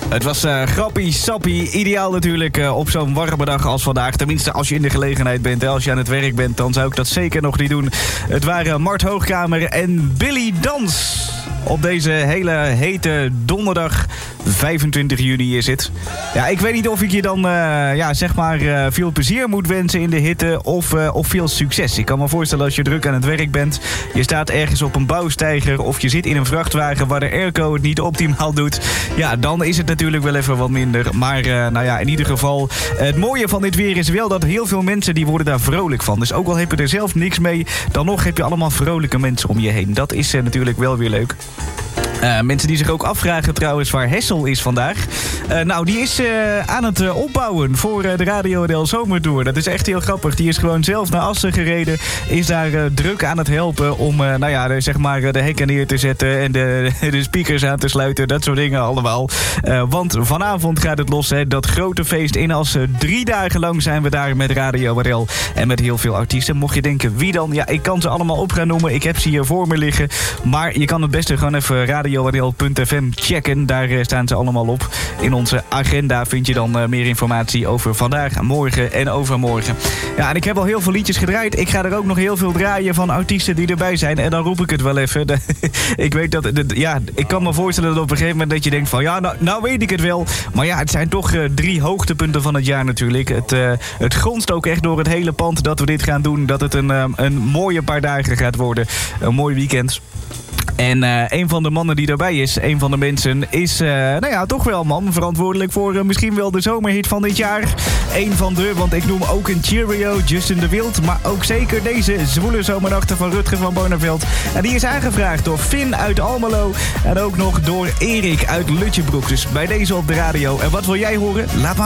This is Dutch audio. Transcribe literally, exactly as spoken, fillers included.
Het was uh, grappie, sappie, ideaal natuurlijk uh, op zo'n warme dag als vandaag. Tenminste, als je in de gelegenheid bent, hè. Als je aan het werk bent, dan zou ik dat zeker nog niet doen. Het waren Mart Hoogkamer en Billy Dans. Op deze hele hete donderdag, vijfentwintig juni is het. Ja, ik weet niet of ik je dan uh, ja, zeg maar uh, veel plezier moet wensen in de hitte of, uh, of veel succes. Ik kan me voorstellen als je druk aan het werk bent, je staat ergens op een bouwsteiger of je zit in een vrachtwagen waar de airco het niet optimaal doet. Ja, dan is het natuurlijk wel even wat minder. Maar uh, nou ja, in ieder geval, het mooie van dit weer is wel dat heel veel mensen die worden daar vrolijk van. Dus ook al heb je er zelf niks mee, dan nog heb je allemaal vrolijke mensen om je heen. Dat is uh, natuurlijk wel weer leuk. Uh, mensen die zich ook afvragen trouwens waar Hessel is vandaag. Uh, nou, die is uh, aan het uh, opbouwen voor uh, de Radio N L Zomertour. Dat is echt heel grappig. Die is gewoon zelf naar Assen gereden. Is daar uh, druk aan het helpen om uh, nou ja, de, zeg maar, de hekken neer te zetten en de, de speakers aan te sluiten. Dat soort dingen allemaal. Uh, want vanavond gaat het los, hè, dat grote feest in Assen. Drie dagen lang zijn we daar met Radio N L en met heel veel artiesten. Mocht je denken, wie dan? Ja, ik kan ze allemaal op gaan noemen. Ik heb ze hier voor me liggen. Maar je kan het beste gewoon even radio n l punt f m checken. Daar uh, staan ze allemaal op. In onze agenda vind je dan uh, meer informatie over vandaag, morgen en overmorgen. Ja, en ik heb al heel veel liedjes gedraaid. Ik ga er ook nog heel veel draaien van artiesten die erbij zijn. En dan roep ik het wel even. De, ik weet dat, de, ja, ik kan me voorstellen dat op een gegeven moment dat je denkt van, ja, nou, nou weet ik het wel. Maar ja, het zijn toch uh, drie hoogtepunten van het jaar natuurlijk. Het, uh, het gonst ook echt door het hele pand dat we dit gaan doen. Dat het een, uh, een mooie paar dagen gaat worden. Een mooi weekend. En uh, een van de mannen die daarbij is, een van de mensen, is uh, nou ja, toch wel man verantwoordelijk voor uh, misschien wel de zomerhit van dit jaar. Eén van de, want ik noem ook een Cheerio, Justin de Wild, maar ook zeker deze zwoele zomernachten van Rutger van Barneveld. En die is aangevraagd door Finn uit Almelo en ook nog door Erik uit Lutjebroek. Dus bij deze op de radio. En wat wil jij horen? Laat maar